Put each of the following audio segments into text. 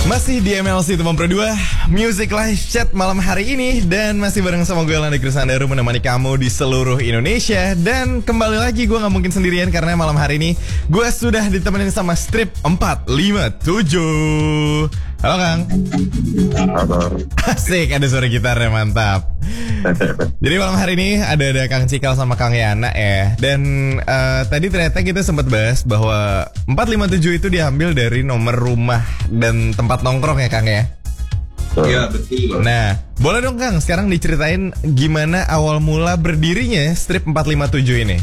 Masih di MLC Teman Pro 2 Music Live Chat malam hari ini. Dan masih bareng sama gue Landi Krisandaru, menemani kamu di seluruh Indonesia. Dan kembali lagi gue gak mungkin sendirian, karena malam hari ini gue sudah ditemenin sama Strip 457. Halo Kang. Halo. Asik, ada suara gitarnya, mantap. Jadi malam hari ini ada Kang Cikal sama Kang Yana ya. Dan tadi ternyata kita sempat bahas bahwa 457 itu diambil dari nomor rumah dan tempat nongkrong ya Kang ya. Iya betul. Nah, boleh dong Kang sekarang diceritain gimana awal mula berdirinya Strip 457 ini.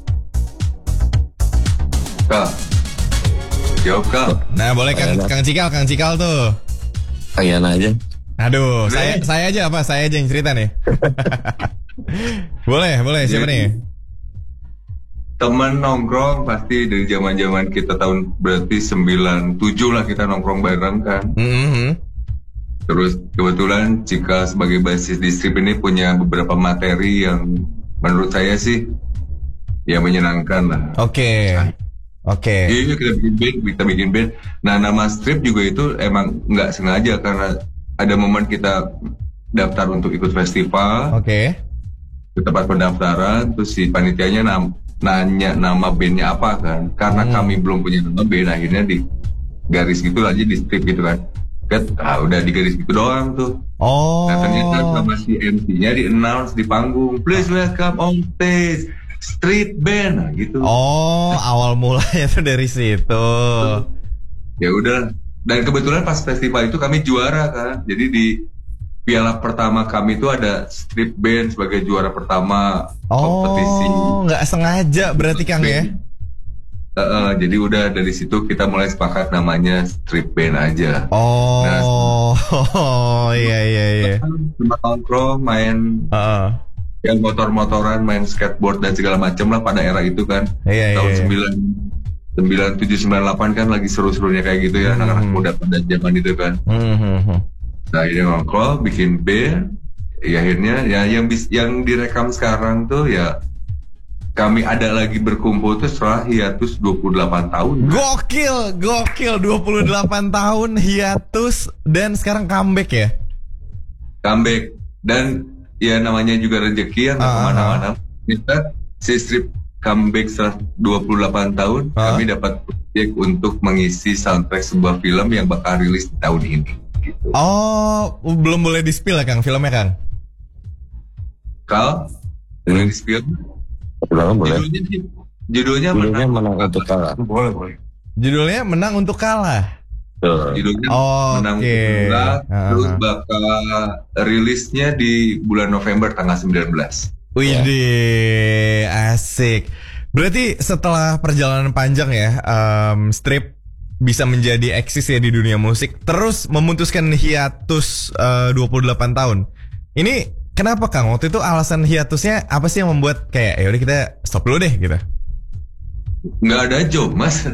Kak, jawab Kak. Nah boleh Kang Cikal tuh. Kang Yana aja. Aduh, saya aja apa? Saya aja yang cerita nih. boleh, siapa nih? Temen nongkrong pasti dari zaman kita tahun berarti 97 lah kita nongkrong bareng kan. Terus kebetulan Cika sebagai bassist di Strip ini punya beberapa materi yang menurut saya sih ya menyenangkan lah. Oke. Iya kita bikin band. Nah nama Strip juga itu emang nggak sengaja karena ada momen kita daftar untuk ikut festival. Oke. Ke tempat pendaftaran, terus si panitianya nanya nama bandnya apa kan. Karena kami belum punya nama band, akhirnya di garis gitu aja di Strip gitu kan. Udah di garis gitu doang tuh. Oh. Nah ternyata sama si MC-nya di-announce di panggung, please welcome on stage Street Band, nah, gitu. Oh, awal mulanya tuh dari situ. Ya udah. Dan kebetulan pas festival itu kami juara kan. Jadi di piala pertama kami itu ada Strip Band sebagai juara pertama kompetisi. Oh, nggak sengaja berarti Kang ya? Jadi udah dari situ kita mulai sepakat namanya Strip Band aja. Oh, nah, iya. Cuma nongkrong, main yang motor-motoran, main skateboard dan segala macam lah pada era itu kan. Tahun 97-98 kan lagi seru-serunya kayak gitu ya, anak-anak muda pada zaman itu kan. Nah ini nongkrong, bikin band, ya akhirnya ya yang direkam sekarang tuh ya kami ada lagi berkumpul tuh setelah hiatus 28 tahun. Gokil 28 tahun hiatus dan sekarang comeback ya? Comeback, dan ya namanya juga rezeki yang kemana-mana. Kita si Strip comeback setelah 28 tahun, kami dapat proyek untuk mengisi soundtrack sebuah film yang bakal rilis di tahun ini. Gitu. Oh, belum boleh di-spill ya Kang filmnya Kang? Kal, boleh di-spill? Boleh. Judulnya menang untuk kalah. Boleh. Judulnya Menang Untuk Kalah. Judulnya Menang Untuk Kalah. Terus bakal rilisnya di bulan November tanggal 19. Widih, asik. Berarti setelah perjalanan panjang ya, Strip bisa menjadi eksis ya di dunia musik, terus memutuskan hiatus 28 tahun. Ini kenapa Kang? Waktu itu alasan hiatusnya apa sih yang membuat kayak yaudah kita stop dulu deh gitu? Nggak ada job mas.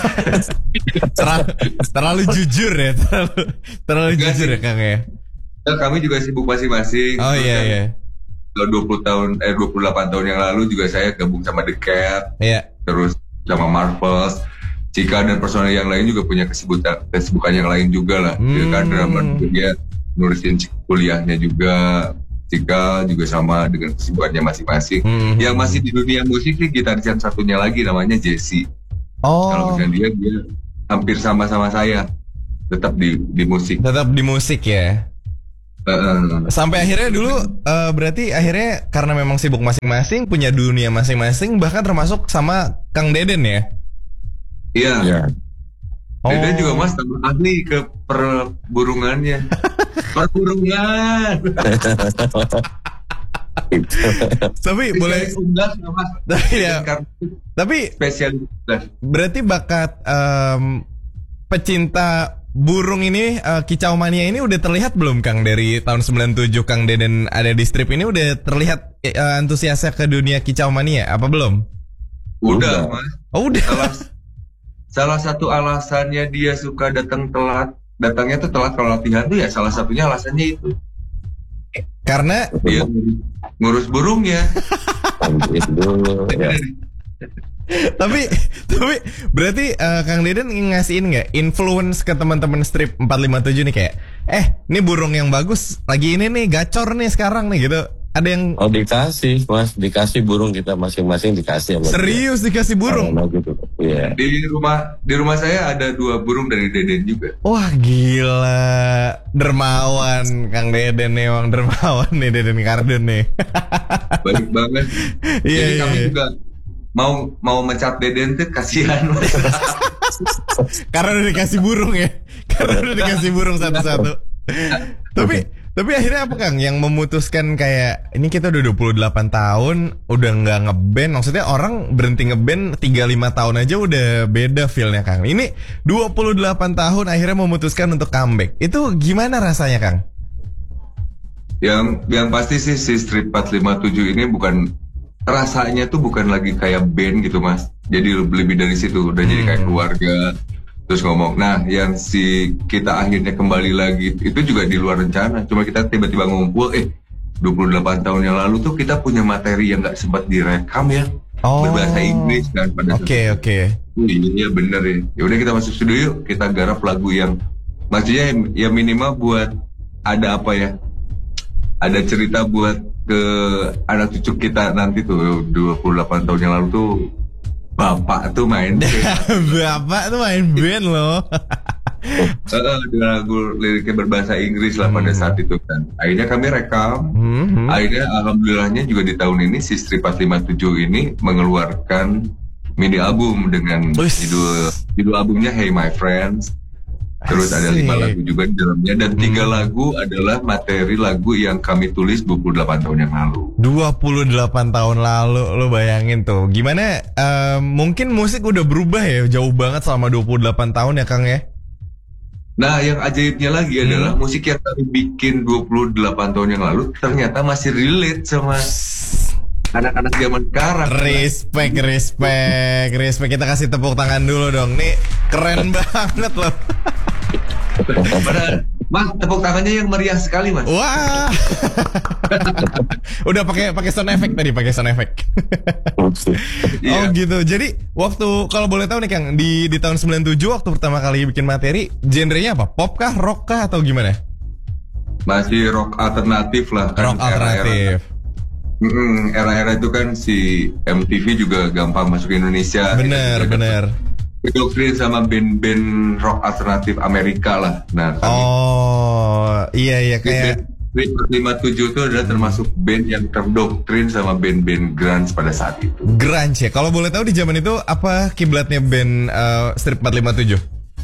terlalu jujur ya, terlalu jujur ya Kang ya. Kami juga sibuk masing-masing. Oh iya. 28 tahun yang lalu juga saya gabung sama The Cat. Iya. Terus sama Marvels. Cika dan personel yang lain juga punya kesibukan yang lain juga lah. Dia nulisin kuliahnya juga. Cika juga sama dengan kesibukannya masing-masing. Yang masih di dunia musik sih gitaris yang satunya lagi namanya Jesse. Kalau misalnya dia hampir sama-sama saya. Tetap di musik. Tetap di musik ya. Sampai akhirnya dulu berarti akhirnya karena memang sibuk masing-masing, punya dunia masing-masing, bahkan termasuk sama Kang Deden ya. Iya. Deden juga mas tambah ahli ke perburungannya. Perburungan. Tapi boleh unggas mas. Tapi spesialis. Berarti bakat pecinta burung ini, Kicau Mania ini udah terlihat belum Kang? Dari tahun 97 Kang Deden ada di Strip ini udah terlihat antusiasnya ke dunia Kicau Mania apa belum? Udah mas. Oh udah. Salah satu alasannya dia suka datangnya tuh telat kalau latihan tuh ya salah satunya alasannya itu. Karena dia ngurus burung ya. tapi berarti Kang Deden ngasihin nggak influence ke teman-teman strip 457 nih kayak, ini burung yang bagus lagi ini nih gacor nih sekarang nih gitu. Ada yang dikasih mas, dikasih burung kita masing-masing dikasih. Serius dia. Dikasih burung? Gitu. Yeah. Di rumah saya ada 2 burung dari Deden juga. Wah gila, dermawan Kang Deden nih, emang dermawan nih Deden Kardun nih. Baik banget. Jadi kami juga mau mencat Deden tuh kasihan. Karena udah dikasih burung ya. Karena udah dikasih burung satu-satu. Tapi akhirnya apa Kang yang memutuskan kayak ini kita udah 28 tahun udah nggak ngeband, maksudnya orang berhenti ngeband 3-5 tahun aja udah beda feelnya Kang. Ini 28 tahun akhirnya memutuskan untuk comeback. Itu gimana rasanya Kang? Yang pasti sih si Strip 457 ini rasanya tuh bukan lagi kayak band gitu mas. Jadi lebih dari situ udah jadi kayak keluarga. Terus ngomong, nah yang kita akhirnya kembali lagi itu juga di luar rencana. Cuma kita tiba-tiba ngumpul, 28 tahun yang lalu tuh kita punya materi yang gak sempat direkam ya. Berbahasa Inggris kan pada saat Oke. Iya bener ya. Yaudah kita masuk studio yuk, kita garap lagu yang maksudnya ya minimal buat ada apa ya, ada cerita buat ke anak cucu kita nanti tuh 28 tahun yang lalu tuh Bapak tuh main Bapak tuh main band loh. Dengan lagu liriknya berbahasa Inggris lah pada saat itu kan. Akhirnya kami rekam. Akhirnya alhamdulillahnya juga di tahun ini si Strip 457 ini mengeluarkan mini album dengan judul albumnya Hey My Friends. Terus ada 5 lagu juga di dalamnya. Dan 3 lagu adalah materi lagu yang kami tulis 28 tahun yang lalu. 28 tahun lalu, lo bayangin tuh. Gimana, mungkin musik udah berubah ya, jauh banget selama 28 tahun ya Kang ya? Nah yang ajaibnya lagi adalah musik yang kami bikin 28 tahun yang lalu ternyata masih relate sama anak-anak zaman sekarang. Respect. Kita kasih tepuk tangan dulu dong. Nih keren banget loh. Mas, tepuk tangannya yang meriah sekali mas. Wah. Udah pakai sound effect tadi, pakai sound effect. Oh gitu. Jadi waktu kalau boleh tahu nih Kang, di tahun 97 waktu pertama kali bikin materi, genrenya apa? Pop kah, rock kah atau gimana? Masih rock alternatif lah. Rock alternatif. Era-era itu kan si MTV juga gampang masuk ke Indonesia. Bener. Doktrin sama band-band rock alternatif Amerika lah. Nah, iya kayak 57 itu adalah termasuk band yang terdoktrin sama band-band grunge pada saat itu. Grunge ya. Kalau boleh tahu di zaman itu apa kiblatnya band Strip 457?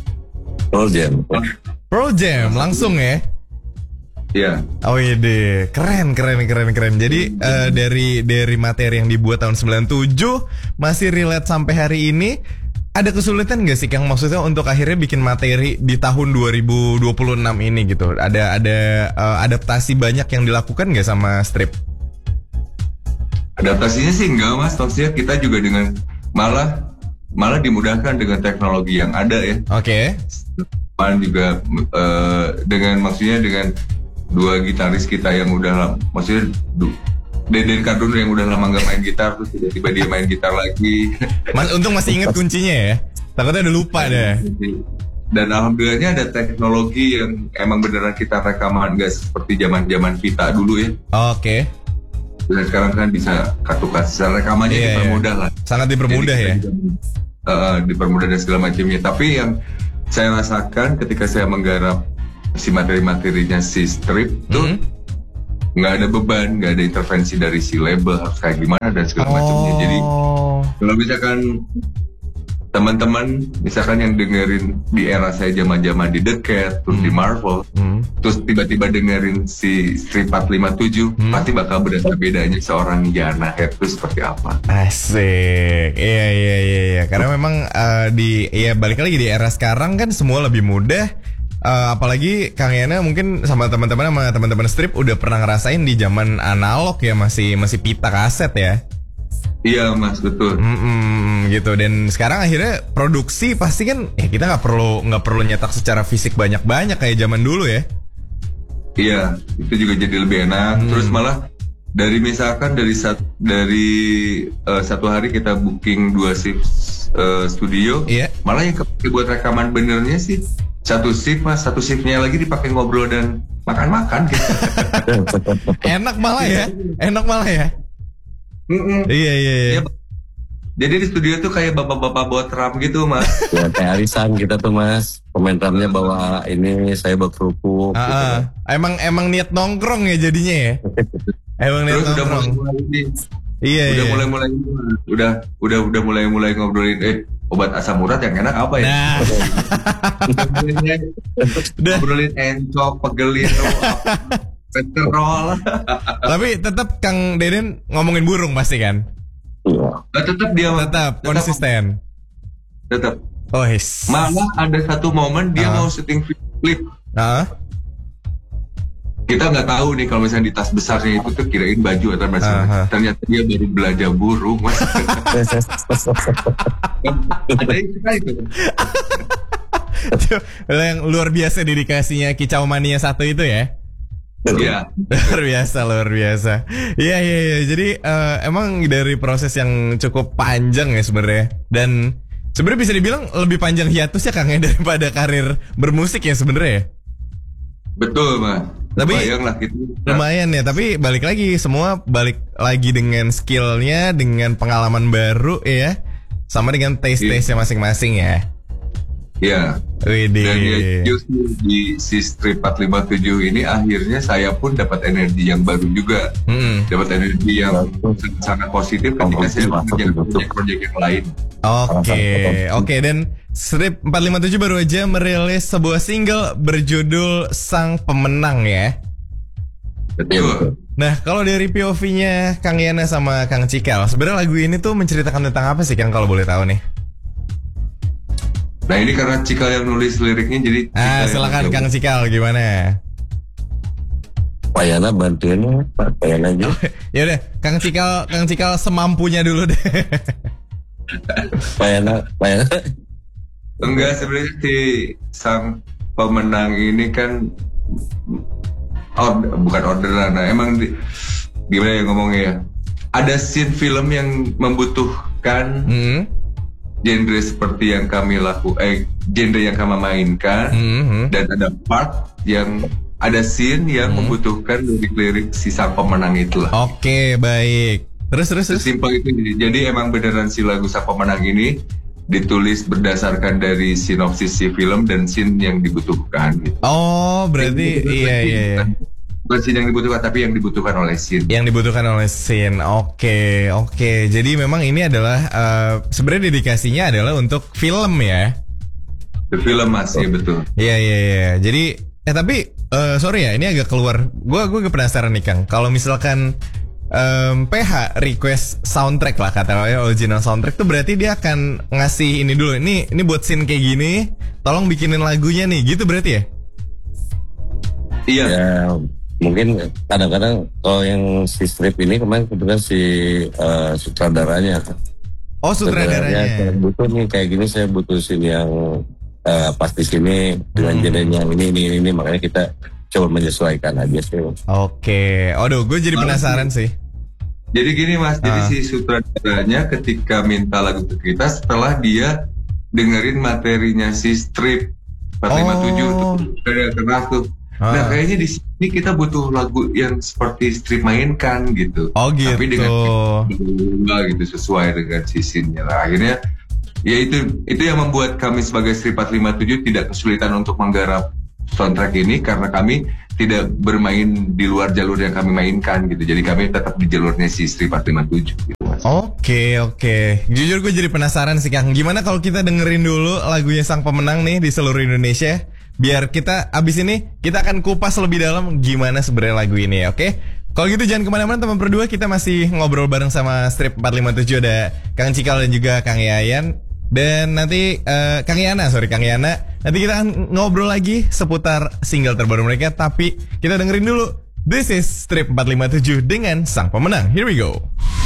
Pearl Jam langsung ya. Iya. Oh iya deh, keren. Jadi dari materi yang dibuat tahun 97 masih relate sampai hari ini. Ada kesulitan gak sih Kang maksudnya untuk akhirnya bikin materi di tahun 2026 ini gitu? Ada adaptasi banyak yang dilakukan gak sama Strip? Adaptasinya sih enggak mas, maksudnya kita juga dengan malah dimudahkan dengan teknologi yang ada ya. Oke. Juga dengan 2 gitaris kita yang udah maksudnya Deden Kardun yang udah lama gak main gitar terus tiba-tiba dia main gitar lagi. Mas untung masih inget kuncinya ya. Takutnya udah lupa deh. Dan alhamdulillahnya ada teknologi yang emang beneran kita rekaman gak seperti zaman Vita dulu ya. Oke. Dan sekarang kan bisa kartu kaset rekamannya dipermudah lah. Sangat dipermudah ya. Dipermudah dan segala macamnya. Tapi yang saya rasakan ketika saya menggarap si materi-materinya si Strip tuh nggak ada beban, nggak ada intervensi dari si label harus kayak gimana dan segala macamnya. Jadi kalau misalkan teman-teman misalkan yang dengerin di era saya zaman-zaman di The Cat, terus di Marvel, terus tiba-tiba dengerin si Strip 457, pasti bakal berasa bedanya seorang Yana Head itu seperti apa. Asik. Iya. Karena memang balik lagi di era sekarang kan semua lebih mudah. Apalagi Kang Yana mungkin sama teman-teman Strip udah pernah ngerasain di zaman analog ya, masih pita kaset ya. Iya mas, betul. Gitu. Dan sekarang akhirnya produksi pasti kan kita nggak perlu nyetak secara fisik banyak kayak zaman dulu ya. Iya, itu juga jadi lebih enak. Terus malah misalkan dari satu hari kita booking 2 shift studio, malah yang kepake buat rekaman benernya sih 1 shift mas, 1 shiftnya lagi dipakai ngobrol dan makan-makan gitu. Enak malah ya. Iya. Jadi di studio tuh kayak bapak-bapak bawa drum gitu mas. Ya kayak arisan kita tuh mas. Pemain drumnya bawa ini, saya bawa kerupuk. Gitu. Emang niat nongkrong ya jadinya ya. Emang niat nongkrong. Udah mulai ngobrolin obat asam urat yang enak apa ya? Nah. Ngobrolin encok, pegelin, petrol. Tapi tetap Kang Deden ngomongin burung pasti kan? Tetap konsisten. Tetap. Oh, malah ada satu momen dia mau syuting klip. Kita nggak tahu nih kalau misalnya di tas besarnya itu tuh kirain baju atau macam-macam. Ternyata dia baru belajar burung. Mas. Ada yang suka itu. Yang luar biasa dedikasinya Kicau Mania 1 itu ya. Iya. Luar biasa. Iya. Jadi emang dari proses yang cukup panjang ya sebenarnya. Dan sebenarnya bisa dibilang lebih panjang hiatusnya Kang ya daripada karir bermusik ya sebenarnya. Betul, Mas. Tapi gitu. Lumayan ya, tapi balik lagi dengan skillnya, dengan pengalaman baru ya, sama dengan taste-nya masing-masing ya. Iya. Dan ya justru di si Strip 457 ini akhirnya saya pun dapat energi yang baru juga. Dapat energi yang sangat positif ketika saya mengerjakan proyek-proyek yang lain. Oke. Dan Strip 457 baru aja merilis sebuah single berjudul Sang Pemenang ya. Betul. Nah, kalau dari POV-nya Kang Yana sama Kang Cikal, sebenarnya lagu ini tuh menceritakan tentang apa sih Kang kalau boleh tahu nih? Nah ini karena Cikal yang nulis liriknya jadi silakan Kang Cikal gimana? Pak Yana bantuin Pak Yana aja. Ya udah, Kang Cikal semampunya dulu deh. Pak Yana. Enggak, sebenarnya si Sang Pemenang ini kan bukan orderan. Nah, emang gimana ya ngomongnya ya? Ada scene film yang membutuhkan genre seperti yang kami genre yang kami mainkan, dan ada part yang ada scene yang membutuhkan lirik-lirik si Sang Pemenang itulah. Oke, baik. Terus. Simpel itu. Jadi emang beneran si lagu Sang Pemenang ini ditulis berdasarkan dari sinopsis si film dan scene yang dibutuhkan. Gitu. Oh, berarti iya. Bukan scene yang dibutuhkan, tapi yang dibutuhkan oleh scene. Oke. Jadi memang ini adalah sebenarnya dedikasinya adalah untuk film ya. The film masih betul. Iya. Jadi tapi sorry ya, ini agak keluar. Gue penasaran nih Kang. Kalau misalkan PH request soundtrack lah katanya original soundtrack tuh berarti dia akan ngasih ini dulu. Ini buat scene kayak gini, tolong bikinin lagunya nih. Gitu berarti ya? Iya. Ya, mungkin kadang-kadang kalau yang si Strip ini kemarin kebetulan si sutradaranya. Oh, sutradaranya. Saya butuh nih kayak gini, saya butuh scene yang pasti sini dengan genre yang ini, makanya kita coba menyesuaikan aja sih. Oke. Aduh, gue jadi penasaran sih. Jadi gini Mas, jadi si sutradaranya ketika minta lagu ke kita setelah dia dengerin materinya si Strip 457 tuh, kayak keras tuh. Nah kayaknya di sini kita butuh lagu yang seperti Strip mainkan gitu. Oh gitu. Tapi dengan gitu sesuai dengan scene-nya. Nah, akhirnya ya itu yang membuat kami sebagai Strip 457 tidak kesulitan untuk menggarap soundtrack ini karena kami tidak bermain di luar jalur yang kami mainkan gitu. Jadi kami tetap di jalurnya si Strip 457 gitu. Oke. Jujur gue jadi penasaran sih Kang. Gimana kalau kita dengerin dulu lagunya Sang Pemenang nih di seluruh Indonesia? Biar kita abis ini kita akan kupas lebih dalam gimana sebenarnya lagu ini ya, oke? Kalau gitu jangan kemana-mana teman berdua, kita masih ngobrol bareng sama Strip 457, ada Kang Cikal dan juga Kang Yayan. Dan nanti Kang Yana, nanti kita akan ngobrol lagi seputar single terbaru mereka. Tapi kita dengerin dulu, this is Strip 457 dengan Sang Pemenang. Here we go.